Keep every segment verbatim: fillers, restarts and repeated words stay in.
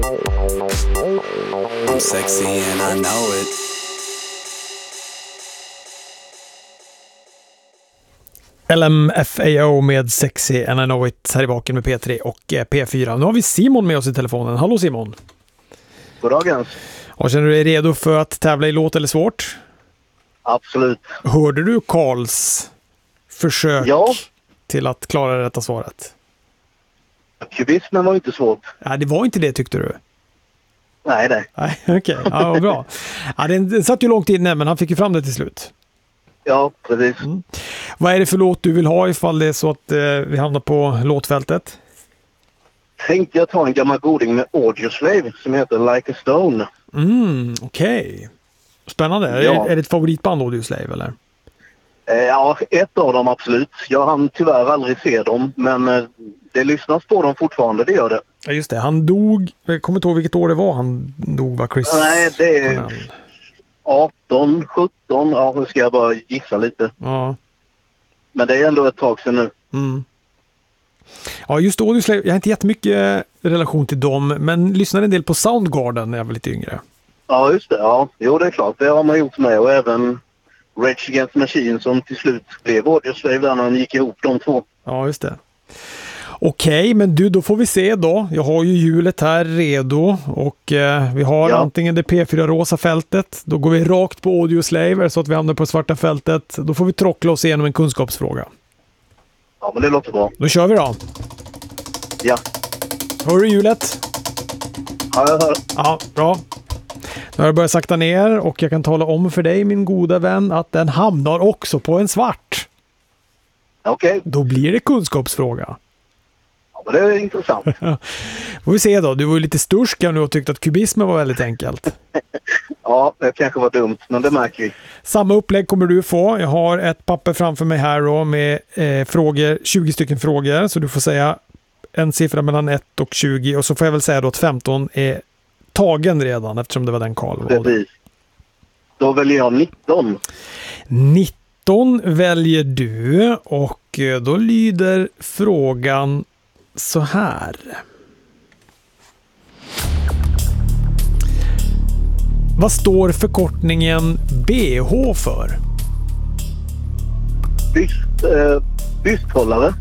I'm sexy and I know it. L M F A O med Sexy and I know it här i Vaken med P tre och P fyra. Nu har vi Simon med oss i telefonen. Hallå Simon. Goddagens. Och känner du dig redo för att tävla i låt eller svårt? Absolut. Hörde du Karls försök ja. till att klara det rätta svaret? Kubismen var inte svårt. Ja, det var inte det tyckte du? Nej, nej. Nej, okej. Okay. Ja, bra. Ja, den, den satt ju långt inne, men han fick ju fram det till slut. Ja, precis. Mm. Vad är det för låt du vill ha ifall det är så att eh, vi hamnar på låtfältet? Tänkte jag ta en gammal goding med Audioslave som heter Like a Stone. Mm, okej. Okay. Spännande. Ja. Är, är det ett favoritband Audioslave eller? Eh, ja, ett av dem absolut. Jag hann tyvärr aldrig se dem, men eh, det lyssnas på dem fortfarande, det gör det. Ja, just det. Han dog, jag kommer inte ihåg vilket år det var han dog, var Chris? Nej, det är arton, sjutton, ja, nu ska jag bara gissa lite. Ja. Men det är ändå ett tag sedan nu. Mm. Ja, just Audioslave, jag har inte jättemycket relation till dem, men lyssnade en del på Soundgarden när jag var lite yngre. Ja, just det. Ja, jo, det är klart. Det har man gjort med, och även Rage Against the Machine som till slut blev Audioslave där när han gick ihop de två. Ja, just det. Okej, men du, då får vi se då. Jag har ju hjulet här redo och eh, vi har ja. antingen det P fyra rosa fältet. Då går vi rakt på Audioslave så att vi hamnar på svarta fältet. Då får vi trockla oss igenom en kunskapsfråga. Ja, men det låter bra. Då kör vi då. Ja. Hör du hjulet? Ja, jag hör. Ja, bra. Nu har jag börjat sakta ner och jag kan tala om för dig, min goda vän, att den hamnar också på en svart. Okej. Okay. Då blir det kunskapsfråga. Ja, men det är intressant. Får vi se då. Du var ju lite sturska nu och tyckte att kubismen var väldigt enkelt. Ja, det kanske var dumt, men det märker vi. Samma upplägg kommer du få. Jag har ett papper framför mig här då med eh, frågor, tjugo stycken frågor. Så du får säga en siffra mellan ett och tjugo. Och så får jag väl säga då att femton är tagen redan eftersom det var den Karl valde. Precis. Då väljer jag nitton. nitton väljer du och då lyder frågan så här. Vad står förkortningen B H för? Byst, eh, bysthållare.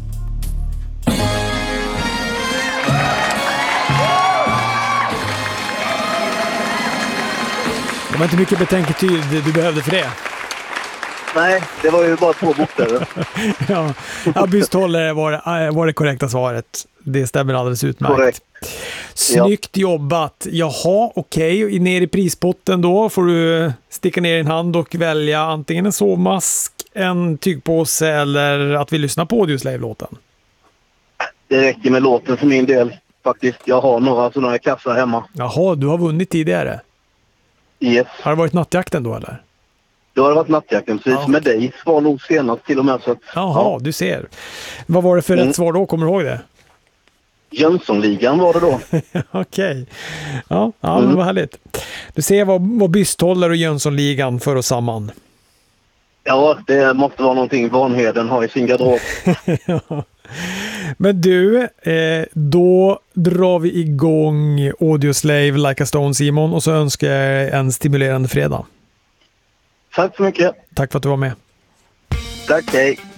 Det var inte mycket betänketid du behövde för det. Nej, det var ju bara två bokstäver. ja, ja bysthållare var, var det korrekta svaret. Det stämmer alldeles utmärkt. Korrekt. Snyggt ja. Jobbat. Jaha, okej. Okay. Ner i prispotten då får du sticka ner din hand och välja antingen en sovmask, en tygpåse eller att vi lyssnar på Audioslave-låten. Det räcker med låten för min del faktiskt. Jag har några sådana kassar hemma. Jaha, du har vunnit tidigare. Yes. Har det varit nattjakten då eller? Då har det varit nattjakten, precis ja. Med dig var nog senast till och med. Så att, Jaha, ja. Du ser. Vad var det för mm. rätt svar då? Kommer du ihåg det? Jönssonligan var det då. Okej. Okay. Ja, ja mm. men vad härligt. Du ser vad, vad bysthållare och Jönssonligan för oss samman. Ja, det måste vara någonting Vanheden har i sin garderob. ja. Men du, eh, då drar vi igång Audioslave Like a Stone, Simon, och så önskar jag en stimulerande fredag. Tack så mycket. Tack för att du var med. Tack, hej.